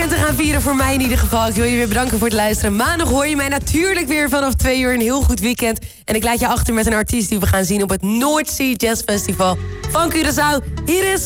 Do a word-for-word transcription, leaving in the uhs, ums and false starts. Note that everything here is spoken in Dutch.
weekend te gaan vieren, voor mij in ieder geval. Ik wil je weer bedanken voor het luisteren. Maandag hoor je mij natuurlijk weer vanaf twee uur. Een heel goed weekend. En ik laat je achter met een artiest die we gaan zien op het Noordzee Jazz Festival van Curaçao. Hier is